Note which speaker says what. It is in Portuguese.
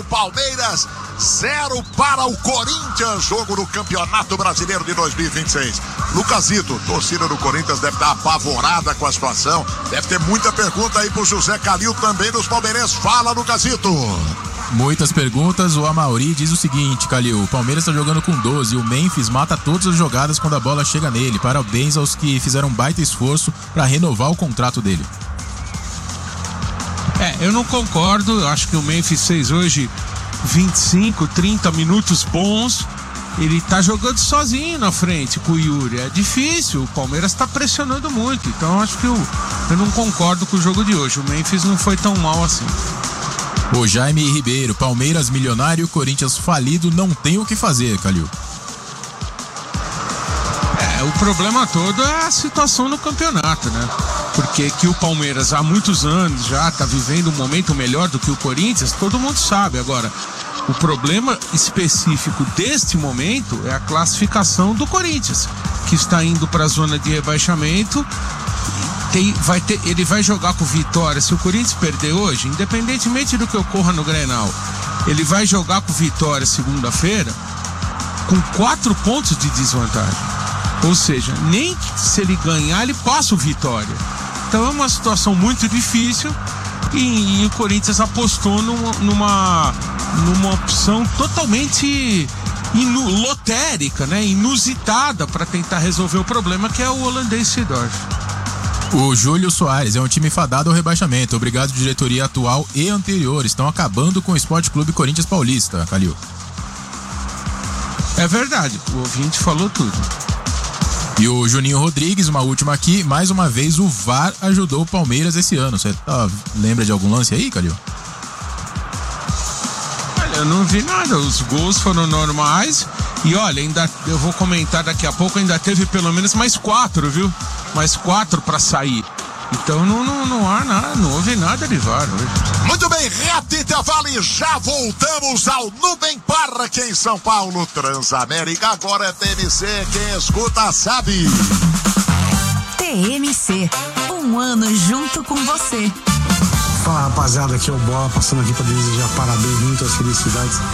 Speaker 1: Palmeiras 0 para o Corinthians, jogo no Campeonato Brasileiro de 2026. Lucasito, torcida do Corinthians deve estar apavorada com a situação, deve ter muita pergunta aí pro José Calil também dos palmeirenses. Fala, Lucasito.
Speaker 2: Muitas perguntas. O Amauri diz o seguinte: Calil, o Palmeiras está jogando com 12, o Memphis mata todas as jogadas quando a bola chega nele. Parabéns aos que fizeram um baita esforço para renovar o contrato dele.
Speaker 3: Eu não concordo. Eu acho que o Memphis fez hoje 25, 30 minutos bons. Ele tá jogando sozinho na frente com o Yuri. É difícil, o Palmeiras tá pressionando muito. Então acho que eu não concordo com o jogo de hoje. O Memphis não foi tão mal assim.
Speaker 2: O Jaime Ribeiro, Palmeiras milionário, Corinthians falido, não tem o que fazer, Calil.
Speaker 3: O problema todo é a situação no campeonato, né? Porque que o Palmeiras há muitos anos já está vivendo um momento melhor do que o Corinthians, todo mundo sabe. Agora, o problema específico deste momento é a classificação do Corinthians, que está indo para a zona de rebaixamento. Ele vai jogar com Vitória. Se o Corinthians perder hoje, independentemente do que ocorra no Grenal, ele vai jogar com Vitória segunda-feira com 4 pontos de desvantagem. Ou seja, nem se ele ganhar, ele passa o Vitória. Então é uma situação muito difícil e o Corinthians apostou numa opção totalmente lotérica, né? Inusitada para tentar resolver o problema, que é o holandês Seedorf.
Speaker 2: O Júlio Soares é um time fadado ao rebaixamento. Obrigado, diretoria atual e anterior. Estão acabando com o Esporte Clube Corinthians Paulista, Calil.
Speaker 3: É verdade, o ouvinte falou tudo.
Speaker 2: E o Juninho Rodrigues, uma última aqui, mais uma vez o VAR ajudou o Palmeiras esse ano. Você lembra de algum lance aí, Calil?
Speaker 3: Olha, eu não vi nada, os gols foram normais e olha, ainda eu vou comentar daqui a pouco, ainda teve pelo menos mais 4, viu? Mais 4 para sair. Então não há nada, não houve nada de VAR hoje.
Speaker 1: Muito bem, reto intervalo e já voltamos ao Nubem Parque em São Paulo. Transamérica agora é TMC, quem escuta sabe.
Speaker 4: TMC, um ano junto com você.
Speaker 5: Fala, rapaziada, aqui é o Bola, passando aqui para desejar parabéns, muitas felicidades